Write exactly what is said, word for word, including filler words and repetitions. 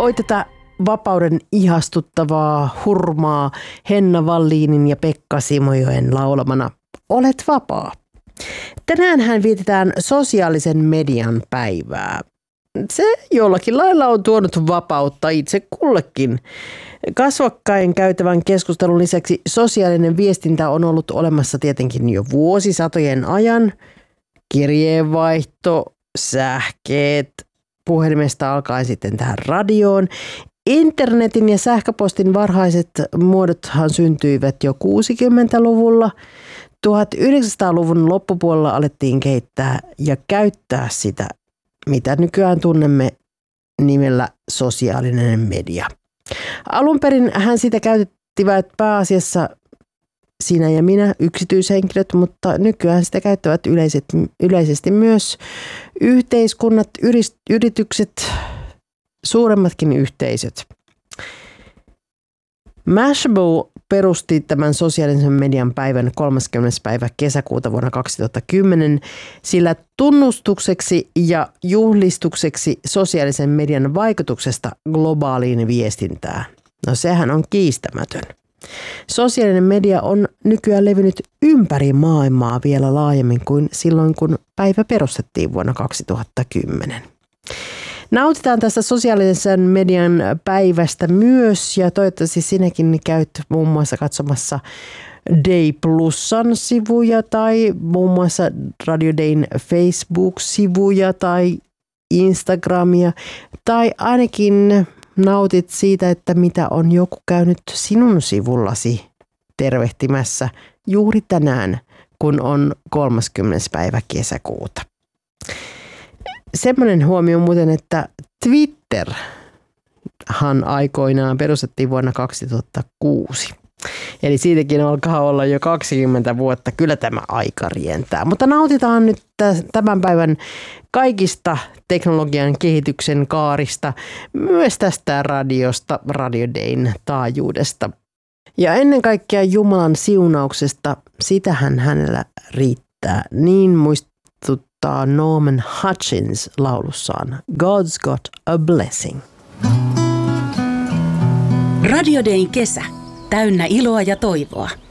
Oi tätä vapauden ihastuttavaa hurmaa Henna Wallinin ja Pekka Simojoen laulamana Olet vapaa. Tänäänhän vietetään sosiaalisen median päivää. Se jollakin lailla on tuonut vapautta itse kullekin. Kasvokkain käytävän keskustelun lisäksi sosiaalinen viestintä on ollut olemassa tietenkin jo vuosisatojen ajan. Kirjeenvaihto, sähkeet, puhelimesta alkaen sitten tähän radioon. Internetin ja sähköpostin varhaiset muodothan syntyivät jo kuusikymmentäluvulla. tuhatyhdeksänsataaluvun loppupuolella alettiin kehittää ja käyttää sitä, mitä nykyään tunnemme nimellä sosiaalinen media. Alun perin hän sitä käyttivät pääasiassa sinä ja minä, yksityishenkilöt, mutta nykyään sitä käyttävät yleiset, yleisesti myös yhteiskunnat, yritykset, suuremmatkin yhteisöt. Mashable perusti tämän sosiaalisen median päivän kolmaskymmenes päivä kesäkuuta vuonna kaksituhattakymmenen, sillä tunnustukseksi ja juhlistukseksi sosiaalisen median vaikutuksesta globaaliin viestintään. No sehän on kiistämätön. Sosiaalinen media on nykyään levinnyt ympäri maailmaa vielä laajemmin kuin silloin, kun päivä perustettiin vuonna kaksituhattakymmenen. Nautitaan tästä sosiaalisen median päivästä myös ja toivottavasti sinäkin käyt muun muassa katsomassa Day Plusan sivuja tai muun muassa Radio Dayn Facebook-sivuja tai Instagramia tai ainakin nautit siitä, että mitä on joku käynyt sinun sivullasi tervehtimässä juuri tänään, kun on kolmaskymmenes päivä kesäkuuta. Semmoinen huomio muuten, että Twitterhan aikoinaan perustettiin vuonna kaksituhattakuusi. Eli siitäkin alkaa olla jo kaksikymmentä vuotta. Kyllä tämä aika rientää. Mutta nautitaan nyt tämän päivän kaikista teknologian kehityksen kaarista, myös tästä radiosta, Radio Dayn taajuudesta. Ja ennen kaikkea Jumalan siunauksesta, sitähän hänellä riittää. Niin muistuttaa Norman Hutchins laulussaan God's Got a Blessing. Radio Dayn kesä. Täynnä iloa ja toivoa.